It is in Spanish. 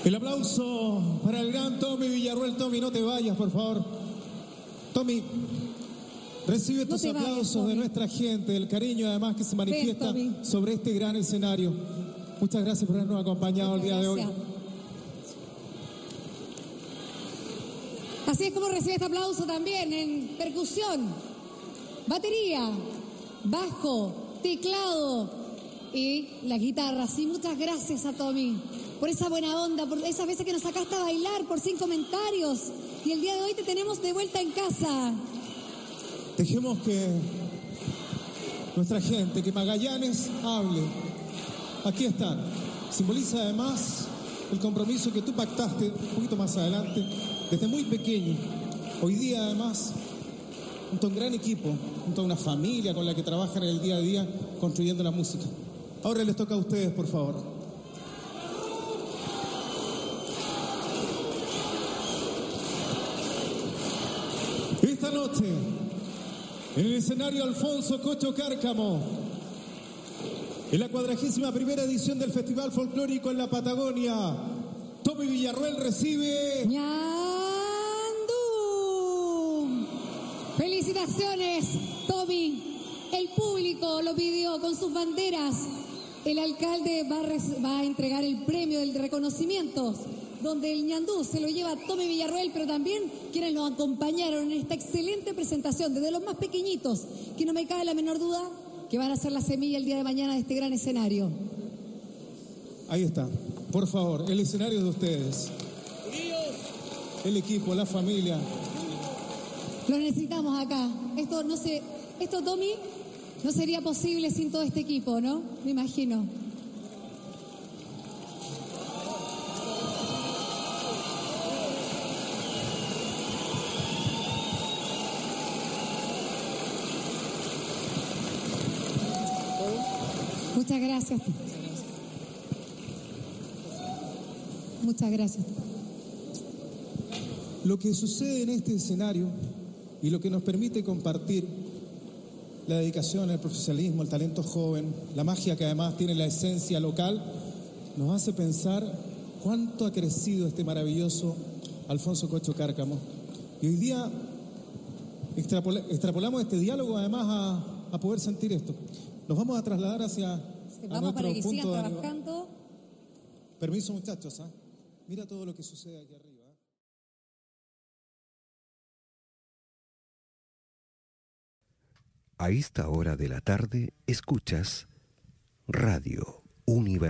El aplauso para el gran Tommy Villarroel. Tommy, no te vayas, por favor. Tommy, recibe tus aplausos de nuestra gente, el cariño además que se manifiesta sobre este gran escenario. Muchas gracias por habernos acompañado el día de hoy. Así es como recibe este aplauso también en percusión, batería, bajo, teclado y la guitarra. Sí, muchas gracias a Tommy por esa buena onda, por esas veces que nos sacaste a bailar, por 100 comentarios. Y el día de hoy te tenemos de vuelta en casa. Dejemos que nuestra gente, que Magallanes hable. Aquí están. Simboliza además el compromiso que tú pactaste un poquito más adelante, desde muy pequeño. Hoy día además, junto a un gran equipo, junto a una familia con la que trabajan en el día a día construyendo la música. Ahora les toca a ustedes, por favor. Esta noche, en el escenario Alfonso Cocho Cárcamo, en la 41ª edición del Festival Folclórico en la Patagonia, Tommy Villarroel recibe... ¡Ñandú! ¡Felicitaciones, Tommy! El público lo pidió con sus banderas. El alcalde va a entregar el premio del reconocimiento, donde el ñandú se lo lleva a Tommy Villarroel, pero también quienes nos acompañaron en esta excelente presentación, desde los más pequeñitos, que no me cabe la menor duda que van a ser la semilla el día de mañana de este gran escenario. Ahí está. Por favor, el escenario de ustedes. El equipo, la familia. Lo necesitamos acá. Esto, Tommy, no sería posible sin todo este equipo, ¿no? Me imagino. Muchas gracias. Muchas gracias. Lo que sucede en este escenario y lo que nos permite compartir la dedicación, el profesionalismo, el talento joven, la magia que además tiene la esencia local, nos hace pensar cuánto ha crecido este maravilloso Alfonso Cocho Cárcamo. Y hoy día extrapolamos este diálogo además a poder sentir esto. Nos vamos a trasladar hacia vamos para que punto sigan de trabajando. Permiso, muchachos, ¿eh? Mira todo lo que sucede aquí arriba. A esta hora de la tarde escuchas Radio Universidad.